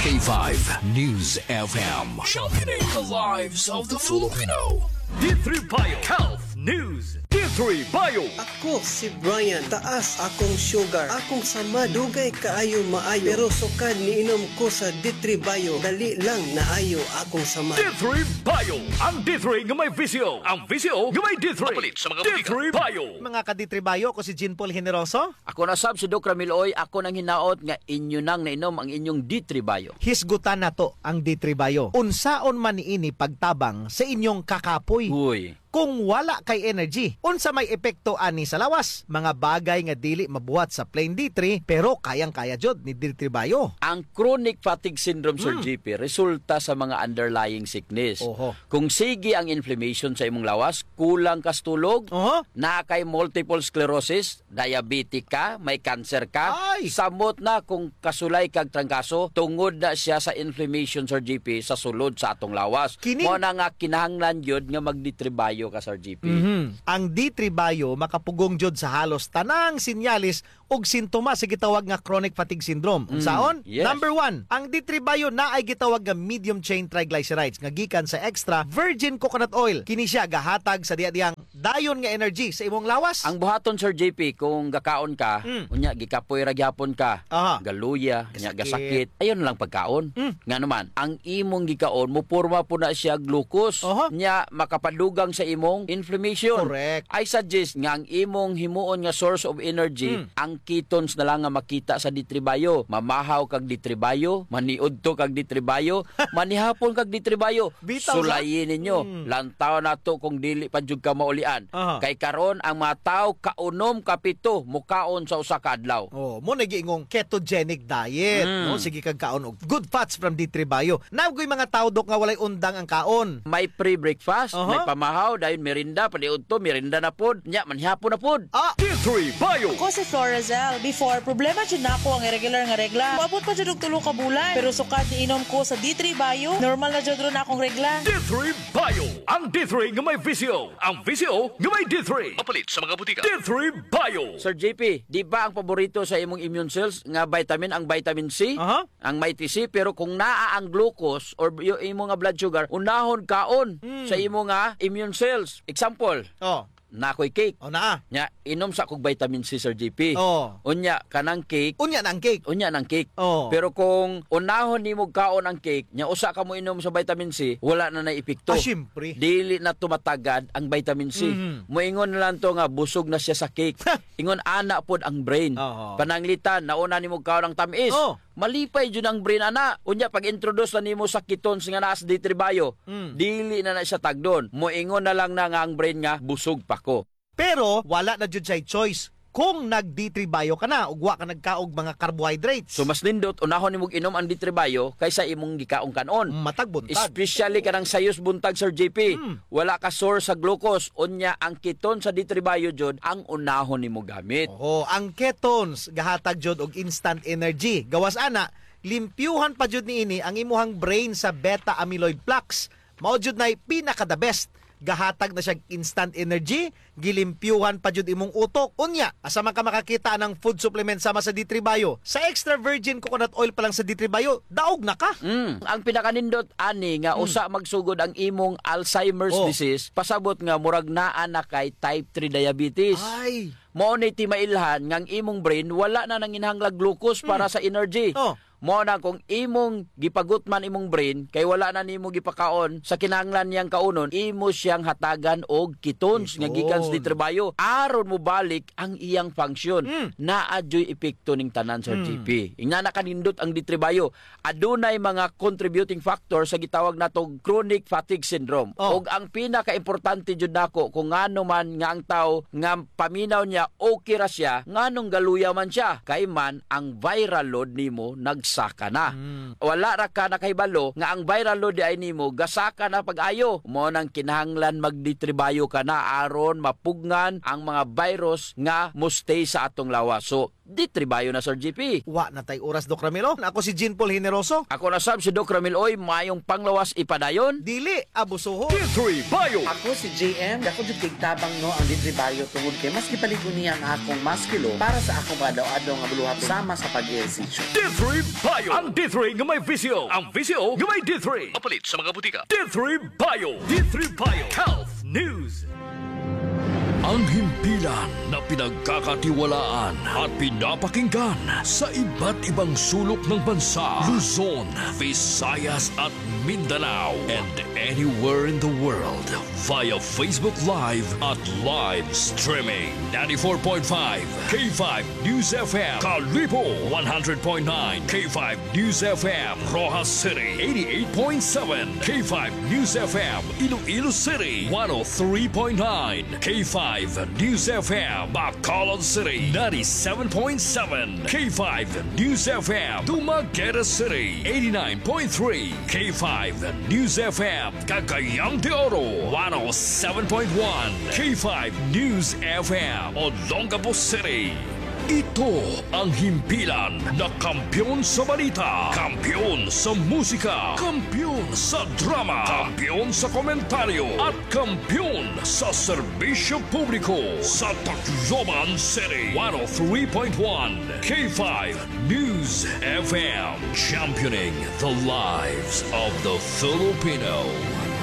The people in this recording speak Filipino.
K5 News FM. Championing the lives of the Filipino. D3 Bio Health News. D3 Bio. Ako si Brian, taas akong sugar, akong sama, dugay kaayo maayo, pero sukad niinom ko sa D3 Bio, dali lang naayo akong sama. D3 Bio. Ang D3 nga may visyo. Ang visyo nga may D3. Kapalit sa mga D3 Bio. Mga ka-D3 ko si Jean Paul Generoso. Ako na sab si Doc Ramiloy, ako nang hinaot nga inyo nang nainom ang inyong D3 Bio. Hisgutan na to ang D3 Bio. Unsaon man niini pagtabang sa inyong kakapoy. Uy. Kung wala kay energy, unsa may epekto ani sa lawas? Mga bagay nga dili mabuhat sa plain D3 pero kayang-kaya jud ni D3 Bio. Ang chronic fatigue syndrome, Sir GP, resulta sa mga underlying sickness. Oho. Kung sige ang inflammation sa imong lawas, kulang kas tulog, Oho. na kay multiple sclerosis, diabetic ka, may cancer ka, Ay! samot na kung kasulay kag trangkaso, tungod na siya sa inflammation, Sir GP, sa sulod sa atong lawas. Kini- Mo na nga kinahanglan yun nga mag-D3 Bio ka, Sir GP. Ang D3 Bio makapugong jud sa halos tanang sinyalis ug sintomas sa gitawag nga chronic fatigue syndrome. Unsaon? Yes. Number 1, ang D3 Bio naay gitawag nga medium chain triglycerides nga gikan sa extra virgin coconut oil. Kini siya gahatag sa diha-diyang dayon nga energy sa imong lawas. Ang buhaton, Sir JP, kung gakaon ka, unya gikapoy ra gyapon ka, Aha. galuya, unya Gasakit. gasakit, ayun lang pagkaon. Nga naman, ang imong gikaon mupurma po na siya glucose, Aha. nya makapadugang sa imong inflammation. Correct. I suggest nga ang imong himuon nga source of energy, ang ketones na lang nga makita sa D3 Bio. Mamahaw kag D3 Bio, maniud to kag D3 Bio, manihapon kag D3 Bio. Bitaw sa- Sulayin ninyo. Lantaw na to kung dili pa jud ka maulian. Aha. Kay karon ang mga tao kaunom kapito mukaon sa usa ka adlaw. Oh, mo nagiingong ketogenic diet, no? Sige kag kaon og good fats from D3 Bio. Nagoy mga tao dok nga walay undang ang kaon. May pre-breakfast, Aha. may pamahaw, dayon merinda, paniud to, merinda na pod, nya manhapon na pod. Ah, D3 Bio. Ako si Florazel. Before, problema dyan na ako ang irregular nga regla. Mabot pa dyan og tulo ka bulan. Pero sukad ni inom ko sa D3 Bio, normal na dyan ron akong regla. D3 Bio. Ang D3 nga may visyo. Ang visyo nga may D3. Kapalit sa mga butika. D3 Bio. Sir JP, di ba ang paborito sa imong immune cells nga vitamin ang vitamin C? Aha. Ang mighty C, pero kung naa ang glucose or yung imong nga blood sugar, unahon kaon sa imong nga immune cells. Example, oh, nakoy cake. oh na. Nya, inom sa kog vitamin C, Sir JP. Oh. Unya, kanang cake, Unya na ang cake. unya ng cake. Oh. Pero kung unahon nimo kaon ang cake, nya usa ka mo inom sa vitamin C, wala na na epekto. Ah, syempre. Dili na tumatagad ang vitamin C. Moingon na lang to nga busog na siya sa cake. Ingon ana pod ang brain. Oo. Pananglitan nauna nimo kaon ang tamis. Oh. Malipay jud ang brain ana. Unya pag introduce na nimo sa ketones nga naa sa D3 Bio, dili na siya tagdon. Moingon na lang na nga ang brain nga busog pa ko. Pero wala na jud say choice kung nag D3 Bio ka na ug wa ka nagkaog mga carbohydrates. So mas nindot unahon nimo inom ang D3 Bio kaysa imong gikaon kanon. matag buntag. Especially kanang sayos buntag, Sir JP. Wala ka source sa glucose. Unya ang keton sa D3 Bio jud ang unahon nimo gamit. Oh, ang ketones gahatag jud og instant energy. Gawas ana, limpyuhan pa jud niini ang imuhang brain sa beta amyloid plaques. Mao jud nay pinaka the best. Gahatag na siya instant energy, gilimpyuhan pa jud imong utok. Unya, asa man ka makakita ng food supplement sama sa D3 Bio. Sa extra virgin coconut oil pa lang sa D3 Bio, daog na ka. Ang pinakanindot ani nga usa magsugod ang imong Alzheimer's Oh. disease, pasabot nga murag naa na kay type 3 diabetes. Ay. Mao ni ti mailhan nga ang imong brain wala na nanginhanglag glucose para sa energy. Oh. Mo na kung imong gipagutman imong brain kay wala na nimo gipakaon sa kinahanglan niyang kaunon, imo siyang hatagan og ketones nga gikan sa D3 Bio. Aron mo balik ang iyang function. Naa joy epekto ning tanan, Sir GP. Ingna na kanindot ang D3 Bio. Adunay mga contributing factor sa gitawag natong chronic fatigue syndrome. Oh. Og ang pinaka-importante jud nako kung ngano man nga ang tao nga paminaw niya okay ra siya, nganong galuya man siya, kay man ang viral load nimo nagsaka na. Wala ra ka nakahibalo nga ang viral load di ay nimo gasaka na pag-ayo. Mo nang kinahanglan mag-D3 Bio ka na aron mapugngan ang mga virus nga mustay sa atong lawas. So di tribayo na Sir GP. Wa na tay oras, Doc Ramilo. Ako si Jean Paul Generoso. Ako na sab si Doc Ramil Oy, mayong panglawas ipadayon. Dili, abusuho. D3 Bayo. Ako si JM, ako jud tigtabang no ang litribayo tungod kay mas gipaligon niya ang akong maskilo para sa akong adlaw-adlaw nga buluhat sama sa pag-ehersisyo. D3 Bayo. Ang D3 nga may visyo. Ang visyo nga may D3. Mapalit sa mga butika. D3 Bayo. D3 Bayo. Health News. Ang himpilan na pinagkakatiwalaan at pinapakinggan sa iba't ibang sulok ng bansa, Luzon, Visayas at Mindanao, and anywhere in the world via Facebook Live at live streaming. 94.5 K5 News FM, Kalibo 100.9 K5 News FM, Rojas City 88.7 K5 News FM, Iloilo City 103.9 K5 News FM, Bacolod City 97.7 K5 News FM, Dumaguete City 89.3 K5 News FM, Cagayan de Oro 107.1 K5 News FM, Olongapo City. Ito ang himpilan na kampiyon sa balita, kampiyon sa musika, kampiyon sa drama, kampiyon sa komentaryo, at kampiyon sa serbisyo publiko sa Tacloban City. 103.1 K5 News FM, championing the lives of the Filipino.